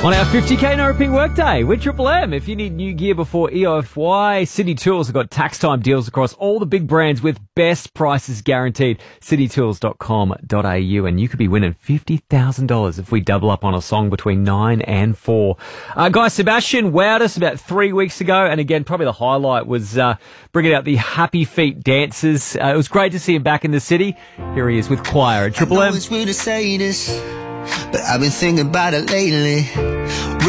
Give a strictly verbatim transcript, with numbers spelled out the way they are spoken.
On our fifty K No Roping Workday with Triple M. If you need new gear before E O F Y, City Tools have got tax time deals across all the big brands with best prices guaranteed. city tools dot com dot a u, and you could be winning fifty thousand dollars if we double up on a song between nine and four. Uh, Guy Sebastian wowed us about three weeks ago, and again, probably the highlight was uh, bringing out the Happy Feet dancers. Uh, it was great to see him back in the city. Here he is with Choir at Triple M. I know it's weird to say this, but I've been thinking about it lately.